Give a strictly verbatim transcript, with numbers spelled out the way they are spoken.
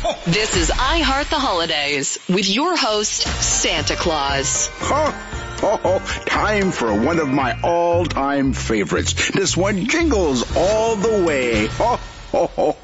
This is I Heart the Holidays with your host, Santa Claus. Oh, time for one of my all-time favorites. This one jingles all the way. Oh, oh, oh,